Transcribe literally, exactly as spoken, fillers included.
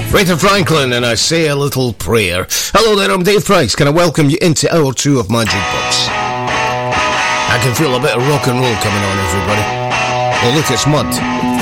Aretha Franklin and I Say a Little Prayer. Hello there, I'm Dave Price. Can I welcome you into hour two of my jukebox? I can feel a bit of rock and roll coming on, everybody. Oh look, it's Mud.